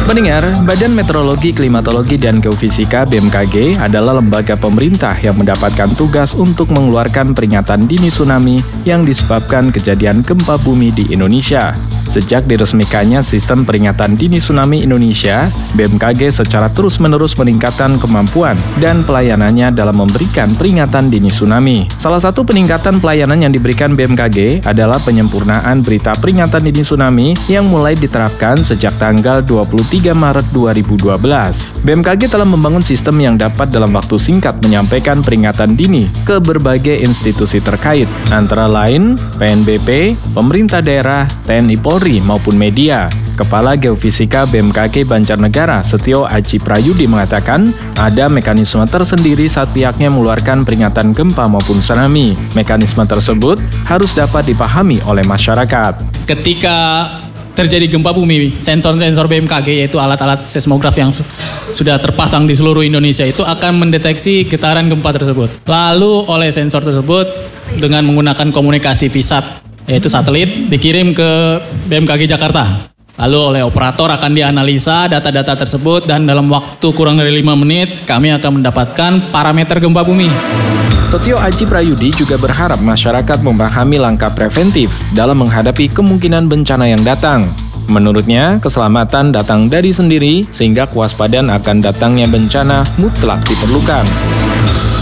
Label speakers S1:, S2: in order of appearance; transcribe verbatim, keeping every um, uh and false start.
S1: Pendengar, Badan Meteorologi, Klimatologi, dan Geofisika B M K G adalah lembaga pemerintah yang mendapatkan tugas untuk mengeluarkan peringatan dini tsunami yang disebabkan kejadian gempa bumi di Indonesia. Sejak diresmikannya Sistem Peringatan Dini Tsunami Indonesia, B M K G secara terus-menerus meningkatkan kemampuan dan pelayanannya dalam memberikan peringatan dini tsunami. Salah satu peningkatan pelayanan yang diberikan B M K G adalah penyempurnaan berita peringatan dini tsunami yang mulai diterapkan sejak tanggal dua puluh tiga Maret dua ribu dua belas. B M K G telah membangun sistem yang dapat dalam waktu singkat menyampaikan peringatan dini ke berbagai institusi terkait, antara lain P N B P, pemerintah daerah, T N I Polri, maupun media. Kepala Geofisika B M K G Banjarnegara, Setio Aji Prayudi mengatakan ada mekanisme tersendiri saat pihaknya mengeluarkan peringatan gempa maupun tsunami. Mekanisme tersebut harus dapat dipahami oleh masyarakat.
S2: Ketika terjadi gempa bumi, sensor-sensor B M K G yaitu alat-alat seismograf yang su- sudah terpasang di seluruh Indonesia itu akan mendeteksi getaran gempa tersebut. Lalu oleh sensor tersebut dengan menggunakan komunikasi V SAT yaitu satelit dikirim ke B M K G Jakarta. Lalu oleh operator akan dianalisa data-data tersebut dan dalam waktu kurang dari lima menit kami akan mendapatkan parameter gempa bumi.
S1: Setio Aji Prayudi juga berharap masyarakat memahami langkah preventif dalam menghadapi kemungkinan bencana yang datang. Menurutnya, keselamatan datang dari sendiri sehingga kewaspadaan akan datangnya bencana mutlak diperlukan.